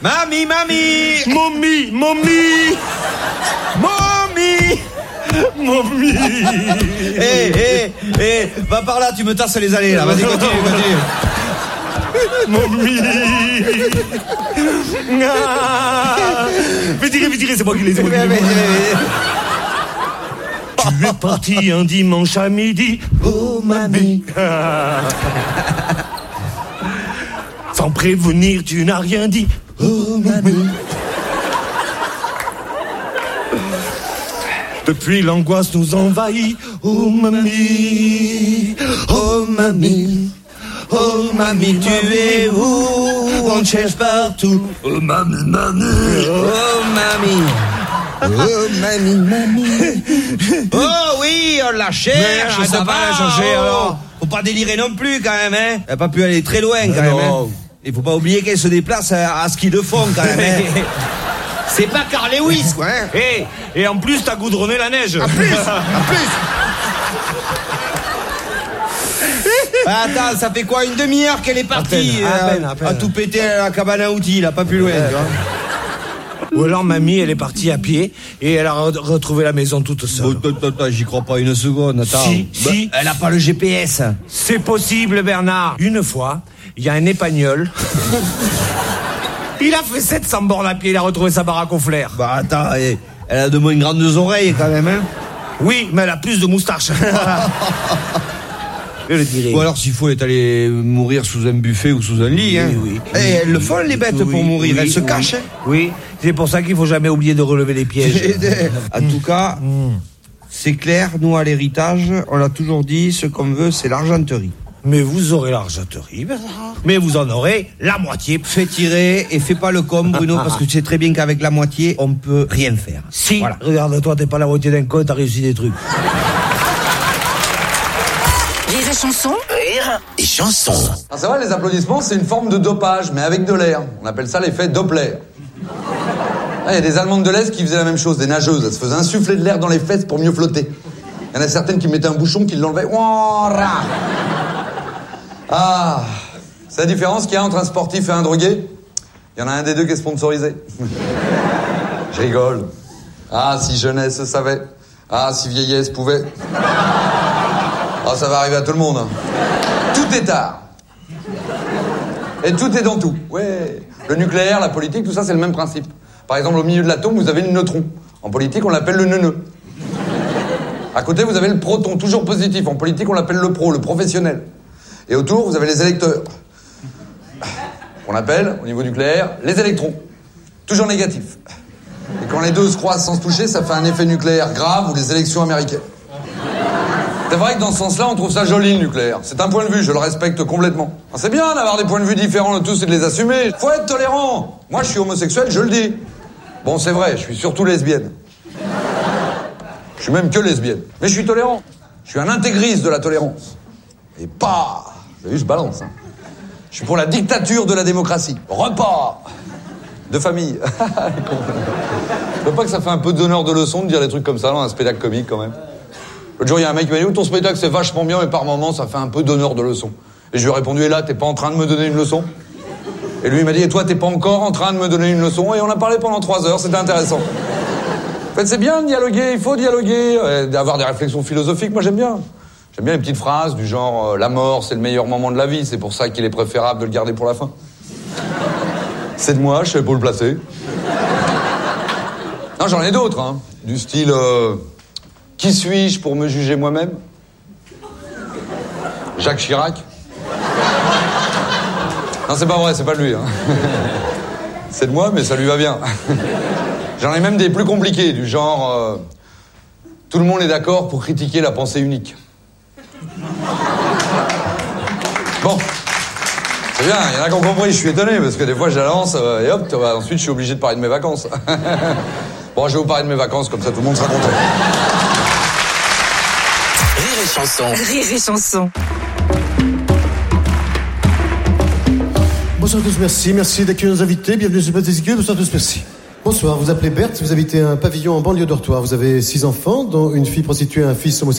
Mamie. Va par là, tu me tasses les allées, là. Vas-y, continue. Mommy. Fais tirer, c'est moi qui les ai. Tu es parti un dimanche à midi. Oh, mamie. Sans prévenir, tu n'as rien dit. Oh, mamie. Depuis, l'angoisse nous envahit. Oh, mamie. Oh, mamie. Oh, mamie, tu es où? On te cherche partout. Oh, mamie. Oh, mamie. Oh, mamie. Oh, oui, on la cherche. Merde, Ça va la chercher, alors. Faut pas délirer non plus, quand même, hein. Elle a pas pu aller très loin, quand même, hein. Il faut pas oublier qu'elle se déplace à ski de fond, quand même, hein. C'est pas Carl Lewis, quoi, hein. Et en plus, t'as goudronné la neige. En plus. Attends, ça fait quoi, une demi-heure qu'elle est partie À peine. à tout péter à la cabane à outils, là, pas plus loin, tu vois. Ou alors, mamie, elle est partie à pied et elle a retrouvé la maison toute seule. J'y crois pas une seconde, attends. Si. Elle a pas le GPS. C'est possible, Bernard. Une fois, il y a un épagnol. Il a fait 700 bornes à pied, il a retrouvé sa baraque au flair. Bah attends, elle a de moins grandes oreilles quand même, hein. Oui, mais elle a plus de moustaches. Je le dirais. Ou alors s'il faut, elle est allée mourir sous un buffet ou sous un lit, hein. Oui. Elles le font, les bêtes, pour mourir. Elles se cachent, hein. Oui, c'est pour ça qu'il faut jamais oublier de relever les pièges. En tout cas, c'est clair, nous, à l'héritage, on l'a toujours dit, ce qu'on veut, c'est l'argenterie. Mais vous aurez l'argenterie, Bernard. Mais vous en aurez la moitié. Fais tirer et fais pas le con, Bruno, parce que tu sais très bien qu'avec la moitié, on peut rien faire. Si, voilà. Regarde-toi, t'es pas la moitié d'un con, t'as réussi des trucs. Rire et chanson. Ah, c'est vrai, les applaudissements, c'est une forme de dopage, mais avec de l'air. On appelle ça l'effet Doppler. Il y a des Allemandes de l'Est qui faisaient la même chose, des nageuses. Elles se faisaient insuffler de l'air dans les fesses pour mieux flotter. Il y en a certaines qui mettaient un bouchon, qui l'enlevaient. Ah, c'est la différence qu'il y a entre un sportif et un drogué. Il y en a un des deux qui est sponsorisé. Je rigole. Ah, si jeunesse savait. Ah, si vieillesse pouvait. Ah, ça va arriver à tout le monde, hein. Tout est art. Et tout est dans tout. Ouais. Le nucléaire, la politique, tout ça, c'est le même principe. Par exemple, au milieu de l'atome, vous avez le neutron. En politique, on l'appelle le neuneu. À côté, vous avez le proton, toujours positif. En politique, on l'appelle le pro, le professionnel. Et autour, vous avez les électeurs. On appelle, au niveau nucléaire, les électrons. Toujours négatifs. Et quand les deux se croisent sans se toucher, ça fait un effet nucléaire grave ou les élections américaines. C'est vrai que dans ce sens-là, on trouve ça joli, le nucléaire. C'est un point de vue, je le respecte complètement. C'est bien d'avoir des points de vue différents de tous et de les assumer. Faut être tolérant. Moi, je suis homosexuel, je le dis. Bon, c'est vrai, je suis surtout lesbienne. Je suis même que lesbienne. Mais je suis tolérant. Je suis un intégriste de la tolérance. Et pas... Vous avez vu, je balance, hein. Je suis pour la dictature de la démocratie. Repas de famille. Je vois pas que ça fait un peu d'honneur de leçon de dire des trucs comme ça dans un spectacle comique, quand même. L'autre jour, il y a un mec qui m'a dit « ton spectacle, c'est vachement bien, mais par moments, ça fait un peu d'honneur de leçon. » Et je lui ai répondu « et là, t'es pas en train de me donner une leçon ?» Et lui, il m'a dit « et toi, t'es pas encore en train de me donner une leçon ?» Et on a parlé pendant 3 heures, c'était intéressant. En fait, c'est bien de dialoguer, il faut dialoguer, d'avoir des réflexions philosophiques, moi j'aime bien. J'aime bien les petites phrases du genre la mort, c'est le meilleur moment de la vie, c'est pour ça qu'il est préférable de le garder pour la fin. C'est de moi, je sais pas où le placer. Non, j'en ai d'autres, hein. Du style qui suis-je pour me juger moi-même? Jacques Chirac. Non, c'est pas vrai, c'est pas lui, hein. C'est de moi, mais ça lui va bien. J'en ai même des plus compliqués, du genre tout le monde est d'accord pour critiquer la pensée unique. Bon, c'est bien, il y en a qui ont compris, je suis étonné, parce que des fois je la lance, et hop, ensuite je suis obligé de parler de mes vacances. Bon, je vais vous parler de mes vacances, comme ça tout le monde sera content. Rire et chanson. Rire et chanson. Bonsoir à tous, merci d'accueillir nos invités, bienvenue sur Place des Aiguilles, bonsoir à tous, merci. Bonsoir, vous appelez Berthe, vous habitez un pavillon en banlieue dortoir, vous avez 6 enfants, dont une fille prostituée et un fils homosexuel.